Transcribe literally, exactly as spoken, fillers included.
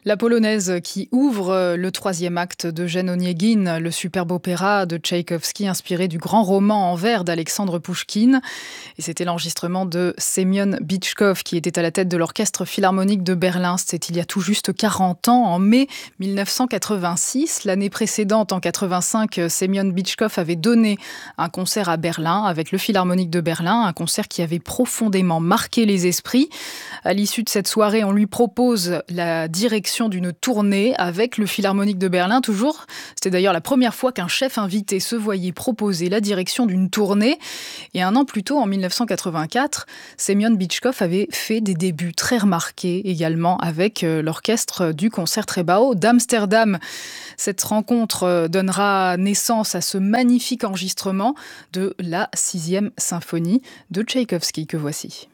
La polonaise qui ouvre le troisième acte d'Eugène Onegin, le superbe opéra de Tchaïkovski inspiré du grand roman en vers d'Alexandre Pouchkine. Et c'était l'enregistrement de Semyon Bitchkov qui était à la tête de l'Orchestre Philharmonique de Berlin. C'était il y a tout juste quarante ans, en mai mille neuf cent quatre-vingt-six. L'année précédente, en quatre-vingt-cinq, Semyon Bitchkov avait donné un concert à Berlin avec le Philharmonique de Berlin, un concert qui avait profondément marqué les esprits. À l'issue de cette soirée, on lui propose la direction d'une tournée avec le Philharmonique de Berlin, toujours. C'était d'ailleurs la première fois qu'un chef invité se voyait proposer la direction d'une tournée. Et un an plus tôt, en mille neuf cent quatre-vingt-quatre, Semyon Bitchkov avait fait des débuts très remarqués également avec l'orchestre du Concertgebouw d'Amsterdam. Cette rencontre donnera naissance à ce magnifique enregistrement de la sixième symphonie de Tchaïkovski que voici.